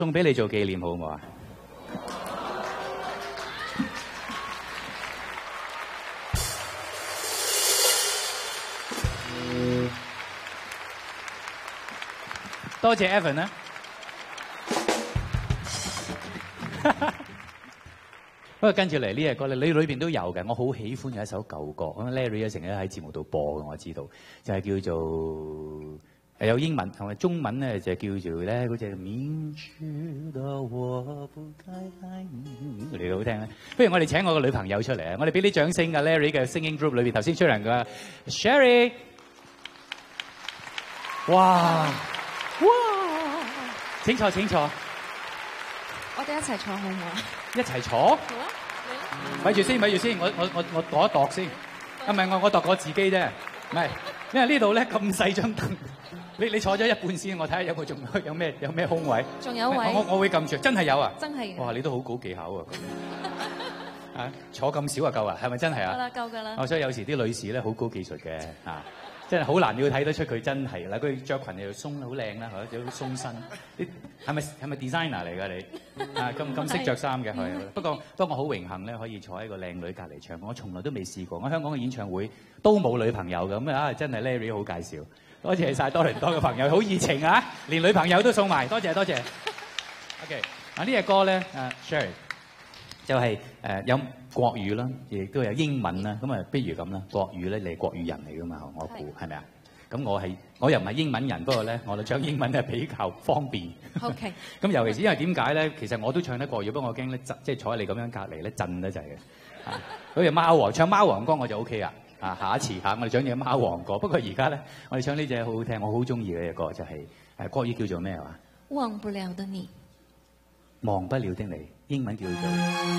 送俾你做紀念好唔好啊？多謝 Evan 啦。不過跟住嚟呢隻歌咧，你裏邊都有嘅，我好喜歡有一首舊歌，咁 Larry 咧成日喺節目度播嘅，我知道，就係叫做有英文同埋中文咧，就叫做咧嗰隻明知道我不該愛你，你好聽咧。不如我哋請我個女朋友出嚟啊！我哋俾啲掌聲啊 ！Larry 嘅 singing group 裏邊頭先出嚟嘅 Sherry， 哇！請坐請坐， 我哋一齊坐好唔好啊？ 一齊坐。好啊， 咪住先，咪住先，我度一度先。啊，唔係我度我自己啫，唔係，因為呢度咧咁細張凳，你坐咗一半先，我睇下有冇仲有咩空位。 仲有位。 我會撳住，真係有啊！ 真係。 哇，你都好高技巧啊！啊，坐咁少啊夠啊？係咪真係啊？ 夠啦，夠㗎啦。 所以有時啲女士咧好高技術嘅啊。真係好難要睇得出佢真係嗱，佢着裙又鬆好靚啦，或者好鬆身。你係咪 designer 嚟㗎你？啊咁識着衫嘅係。不過我好榮幸咧，可以坐喺個靚女隔離唱。我從來都未試過，我香港嘅演唱會都冇女朋友嘅咁啊！真係 Larry 好介紹，多謝晒多倫多嘅朋友，好熱情啊，連女朋友都送埋，多謝多謝。OK， 呢隻歌咧，Sherry 就係有國語啦，亦都有英文啦。咁啊，不如咁啦，國語咧，你係國語人嚟噶嘛？我估係咪啊？咁我又唔係英文人，不過咧，我哋唱英文係比較方便。 OK。 咁尤其是因為點解咧？其實我都唱得國語，不過我驚咧，即係坐喺你咁樣隔離咧，震得滯嘅。好似貓王唱貓王歌我就 OK 啊。下一次我哋唱隻貓王歌。不過而家咧，我哋唱呢隻好好聽，我好中意嘅隻歌就係國語叫做咩話？ 忘不了的你。 忘不了的你，英文叫做。